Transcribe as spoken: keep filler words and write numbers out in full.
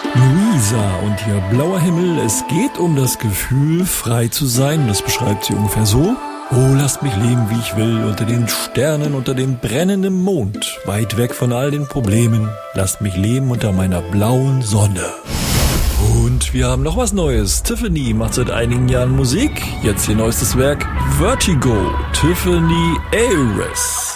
Luisa und ihr blauer Himmel, es geht um das Gefühl, frei zu sein. Das beschreibt sie ungefähr so. Oh, lasst mich leben, wie ich will, unter den Sternen, unter dem brennenden Mond, weit weg von all den Problemen. Lasst mich leben unter meiner blauen Sonne. Und wir haben noch was Neues. Tiffany macht seit einigen Jahren Musik. Jetzt ihr neuestes Werk Vertigo, Tiffany Ayres.